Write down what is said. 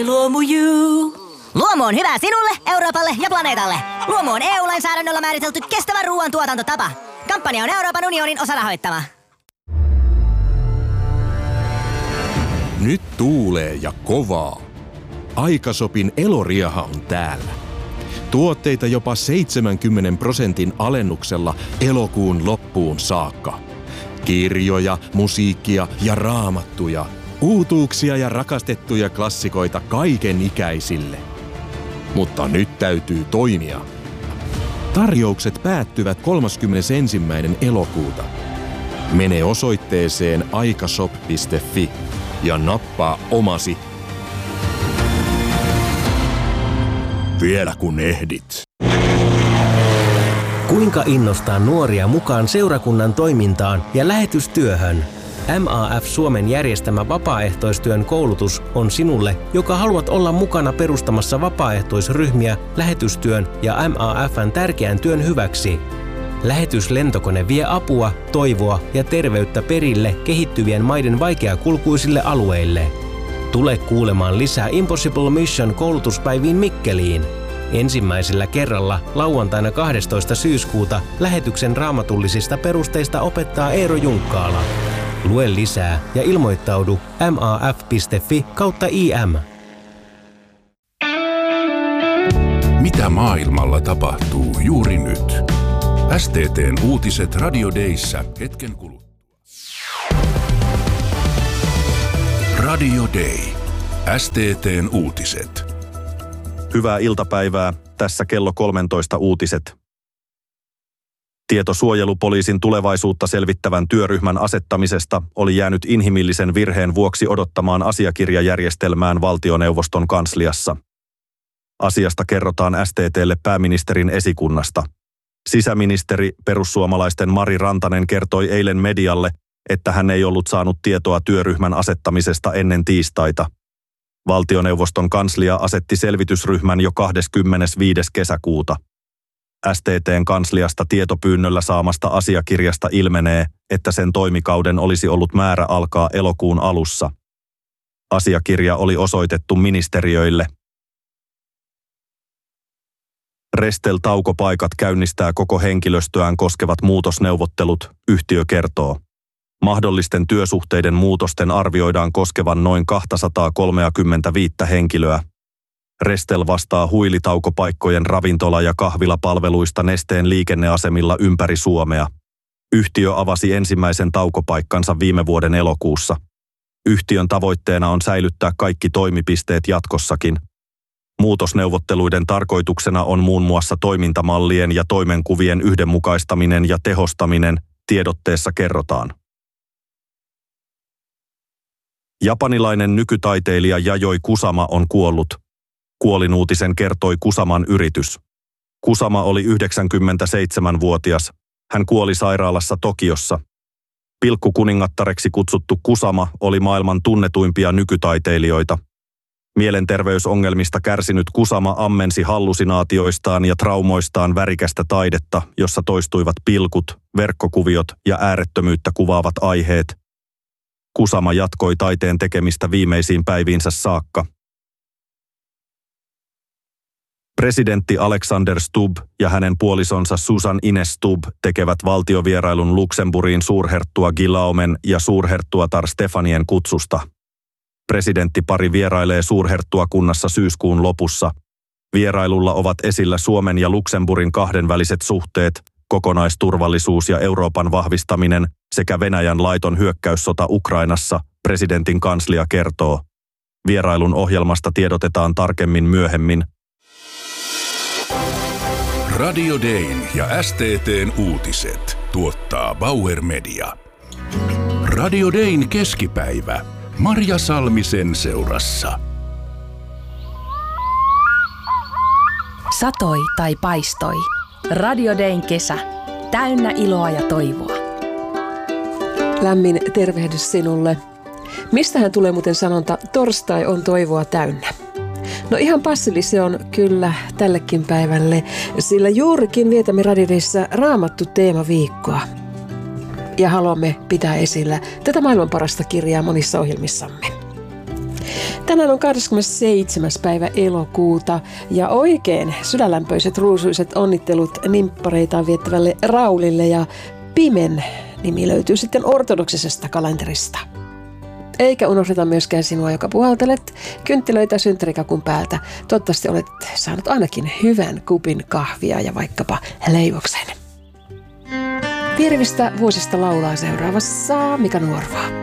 My Luomu You. Luomu on hyvä sinulle, Euroopalle ja planeetalle. Luomu on EU-lainsäädännöllä määritelty kestävä ruoantuotantotapa. Kampanja on Euroopan unionin osarahoittama. Nyt tuulee ja kovaa. Aikasopin eloriaha on täällä. Tuotteita jopa 70% alennuksella elokuun loppuun saakka. Kirjoja, musiikkia ja raamattuja. Uutuuksia ja rakastettuja klassikoita kaiken ikäisille. Mutta nyt täytyy toimia. Tarjoukset päättyvät 31. elokuuta. Mene osoitteeseen aikashop.fi ja nappaa omasi. Vielä kun ehdit. Kuinka innostaa nuoria mukaan seurakunnan toimintaan ja lähetystyöhön? MAF Suomen järjestämä vapaaehtoistyön koulutus on sinulle, joka haluat olla mukana perustamassa vapaaehtoisryhmiä lähetystyön ja MAF:n tärkeän työn hyväksi. Lähetyslentokone vie apua, toivoa ja terveyttä perille kehittyvien maiden vaikeakulkuisille alueille. Tule kuulemaan lisää Impossible Mission -koulutuspäiviin Mikkeliin. Ensimmäisellä kerralla lauantaina 12. syyskuuta lähetyksen raamatullisista perusteista opettaa Eero Junkkaala. Lue lisää ja ilmoittaudu maaf.fi/im. Mitä maailmalla tapahtuu juuri nyt? STT:n uutiset Radio Dayssä hetken kuluttua. Radio Day. STT:n uutiset. Hyvää iltapäivää. Tässä kello 13 uutiset. Tieto suojelupoliisin tulevaisuutta selvittävän työryhmän asettamisesta oli jäänyt inhimillisen virheen vuoksi odottamaan asiakirjajärjestelmään valtioneuvoston kansliassa. Asiasta kerrotaan STT:lle pääministerin esikunnasta. Sisäministeri perussuomalaisten Mari Rantanen kertoi eilen medialle, että hän ei ollut saanut tietoa työryhmän asettamisesta ennen tiistaita. Valtioneuvoston kanslia asetti selvitysryhmän jo 25. kesäkuuta. STT:n kansliasta tietopyynnöllä saamasta asiakirjasta ilmenee, että sen toimikauden olisi ollut määrä alkaa elokuun alussa. Asiakirja oli osoitettu ministeriöille. Restel-taukopaikat käynnistää koko henkilöstöään koskevat muutosneuvottelut, yhtiö kertoo. Mahdollisten työsuhteiden muutosten arvioidaan koskevan noin 235 henkilöä. Restel vastaa huilitaukopaikkojen ravintola- ja kahvilapalveluista Nesteen liikenneasemilla ympäri Suomea. Yhtiö avasi ensimmäisen taukopaikkansa viime vuoden elokuussa. Yhtiön tavoitteena on säilyttää kaikki toimipisteet jatkossakin. Muutosneuvotteluiden tarkoituksena on muun muassa toimintamallien ja toimenkuvien yhdenmukaistaminen ja tehostaminen, tiedotteessa kerrotaan. Japanilainen nykytaiteilija Yayoi Kusama on kuollut. Kuolinuutisen kertoi Kusaman yritys. Kusama oli 97-vuotias. Hän kuoli sairaalassa Tokiossa. Pilkkukuningattareksi kutsuttu Kusama oli maailman tunnetuimpia nykytaiteilijoita. Mielenterveysongelmista kärsinyt Kusama ammensi hallusinaatioistaan ja traumoistaan värikästä taidetta, jossa toistuivat pilkut, verkkokuviot ja äärettömyyttä kuvaavat aiheet. Kusama jatkoi taiteen tekemistä viimeisiin päiviinsä saakka. Presidentti Alexander Stubb ja hänen puolisonsa Susan Ines Stubb tekevät valtiovierailun Luxemburgiin suurherttua Guillaumen ja suurherttuatar Stefanien kutsusta. Presidenttipari vierailee suurherttuakunnassa syyskuun lopussa. Vierailulla ovat esillä Suomen ja Luxemburgin kahdenväliset suhteet, kokonaisturvallisuus ja Euroopan vahvistaminen sekä Venäjän laiton hyökkäyssota Ukrainassa, presidentin kanslia kertoo. Vierailun ohjelmasta tiedotetaan tarkemmin myöhemmin. Radio Dayn ja STT:n uutiset tuottaa Bauer Media. Radio Dayn keskipäivä. Marja Salmisen seurassa. Satoi tai paistoi. Radio Dayn kesä. Täynnä iloa ja toivoa. Lämmin tervehdys sinulle. Mistähän tulee muuten sanonta, torstai on toivoa täynnä? No ihan passeli se on kyllä tällekin päivälle, sillä juurikin vietämme Radio Dayssä Raamattu teemaviikkoa. Ja haluamme pitää esillä tätä maailman parasta kirjaa monissa ohjelmissamme. Tänään on 27. päivä elokuuta ja oikein sydänlämpöiset ruusuiset onnittelut nimppareitaan viettävälle Raulille, ja Pimen nimi löytyy sitten ortodoksisesta kalenterista. Eikä unohdeta myöskään sinua, joka puhaltelet kynttilöitä synttärikakun päältä. Toivottavasti olet saanut ainakin hyvän kupin kahvia ja vaikkapa leivoksen. Vierivistä vuosista laulaa seuraavassa Mika Nuorva.